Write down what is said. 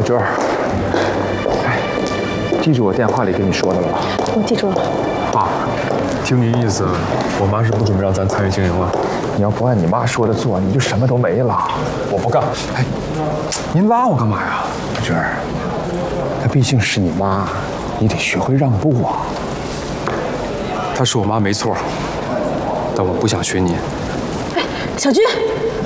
娟儿，哎，记住我电话里跟你说的了吧？ 我记住了。 爸，听您意思，我妈是不准备让咱参与经营了。 你要不按你妈说的做，你就什么都没了。 我不干。哎，您拉我干嘛呀？ 娟儿，她毕竟是你妈，你得学会让步啊。 她是我妈没错，但我不想学您。 哎，小军，